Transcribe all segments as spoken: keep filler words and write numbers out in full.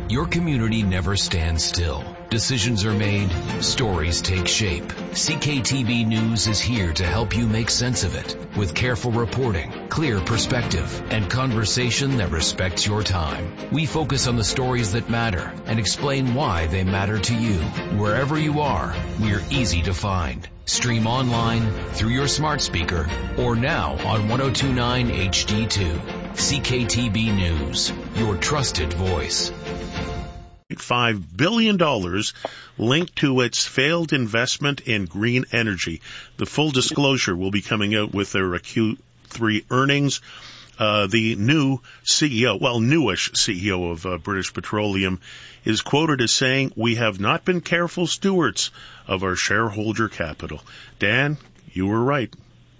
Your community never stands still. Decisions are made, stories take shape. C K T B News is here to help you make sense of it with careful reporting, clear perspective, and conversation that respects your time. We focus on the stories that matter and explain why they matter to you. Wherever you are, we're easy to find. Stream online, through your smart speaker, or now on ten twenty-nine H D two. C K T B News, your trusted voice. five billion dollars linked to its failed investment in green energy. The full disclosure will be coming out with their Q three earnings. Uh, the new C E O, well, newish C E O of uh, British Petroleum is quoted as saying, "We have not been careful stewards of our shareholder capital." Dan, you were right.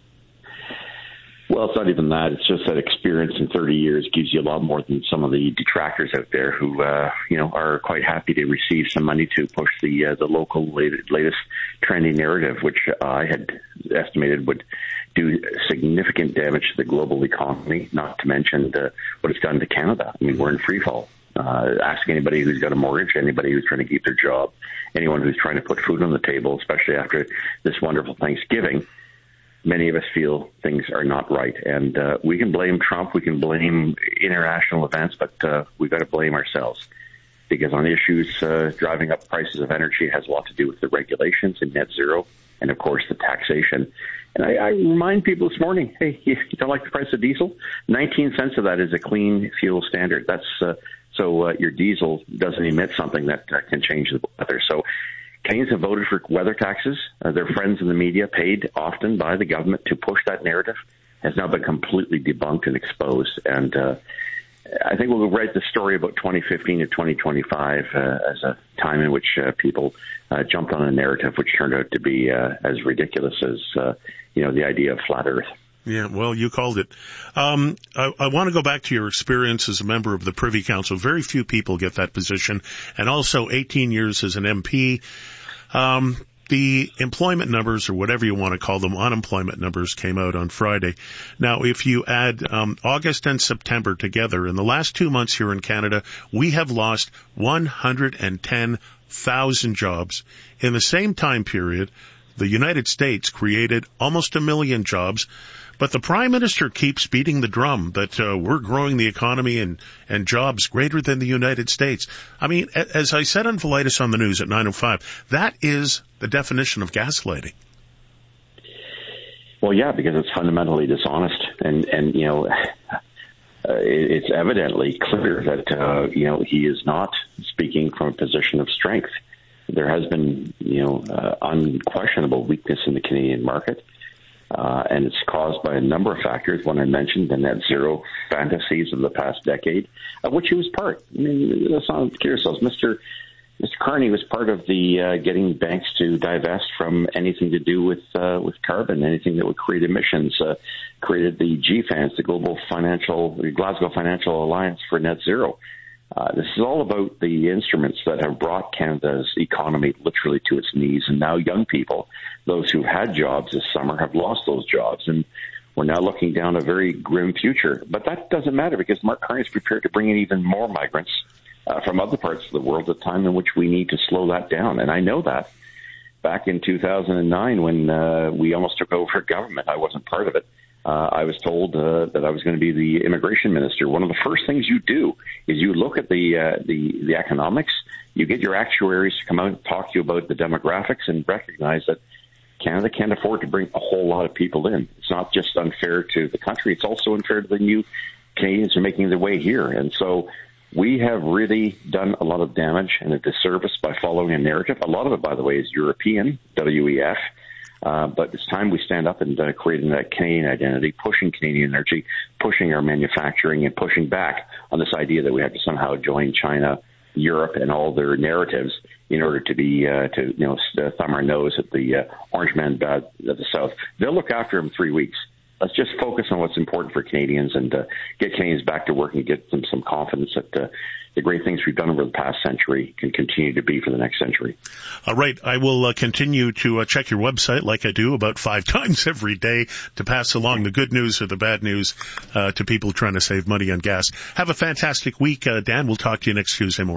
Well, it's not even that. It's just that experience in thirty years gives you a lot more than some of the detractors out there who, uh, you know, are quite happy to receive some money to push the uh, the local latest, latest trendy narrative, which uh, I had estimated would do significant damage to the global economy, not to mention the, what it's done to Canada. I mean, we're in free fall. Uh, ask anybody who's got a mortgage, anybody who's trying to keep their job, anyone who's trying to put food on the table, especially after this wonderful Thanksgiving. Many of us feel things are not right. And uh, we can blame Trump, we can blame international events, but uh, we've got to blame ourselves. Because on issues uh, driving up prices of energy, it has a lot to do with the regulations and net zero, and of course the taxation. And I, I remind people this morning, hey, you don't like the price of diesel? nineteen cents of that is a clean fuel standard. That's uh, so uh, your diesel doesn't emit something that uh, can change the weather. So Canadians have voted for weather taxes. Uh, their friends in the media, paid often by the government to push that narrative, has now been completely debunked and exposed. And uh, I think we'll write the story about twenty fifteen to twenty twenty-five uh, as a time in which uh, people uh, jumped on a narrative which turned out to be uh, as ridiculous as, uh, you know, the idea of flat Earth. Yeah, well, you called it. Um, I, I want to go back to your experience as a member of the Privy Council. Very few people get that position, and also eighteen years as an M P. Um, the employment numbers, or whatever you want to call them, unemployment numbers, came out on Friday. Now, if you add um, August and September together, in the last two months here in Canada, we have lost one hundred ten thousand jobs. In the same time period, the United States created almost a million jobs. But the Prime Minister keeps beating the drum that uh, we're growing the economy and, and jobs greater than the United States. I mean, as I said on Velitis on the News at nine oh five, that is the definition of gaslighting. Well, yeah, because it's fundamentally dishonest. And, and you know, uh, it's evidently clear that, uh, you know, he is not speaking from a position of strength. There has been, you know, uh, unquestionable weakness in the Canadian market. Uh, and it's caused by a number of factors. One I mentioned, the net zero fantasies of the past decade, of which he was part. I mean, let's not kid ourselves. Mister Mister Carney was part of the uh, getting banks to divest from anything to do with uh, with carbon, anything that would create emissions. Uh, created the G FANZ, the Global Financial, the Glasgow Financial Alliance for Net Zero. Uh, this is all about the instruments that have brought Canada's economy literally to its knees. And now young people, those who've had jobs this summer, have lost those jobs. And we're now looking down a very grim future. But that doesn't matter because Mark Carney is prepared to bring in even more migrants uh, from other parts of the world at a time in which we need to slow that down. And I know that. Back in two thousand nine, when uh, we almost took over government, I wasn't part of it. Uh, I was told uh, that I was going to be the immigration minister. One of the first things you do is you look at the, uh, the the economics. You get your actuaries to come out and talk to you about the demographics and recognize that Canada can't afford to bring a whole lot of people in. It's not just unfair to the country. It's also unfair to the new Canadians who are making their way here. And so we have really done a lot of damage and a disservice by following a narrative. A lot of it, by the way, is European, W E F. Uh, but it's time we stand up and uh, create a Canadian identity, pushing Canadian energy, pushing our manufacturing, and pushing back on this idea that we have to somehow join China, Europe, and all their narratives in order to be uh, to you know thumb our nose at the uh, orange man bad of the South. They'll look after him three weeks. Let's just focus on what's important for Canadians and uh, get Canadians back to work and get them some confidence that uh, the great things we've done over the past century can continue to be for the next century. All right. I will uh, continue to uh, check your website like I do about five times every day to pass along the good news or the bad news uh, to people trying to save money on gas. Have a fantastic week, uh, Dan. We'll talk to you next Tuesday morning.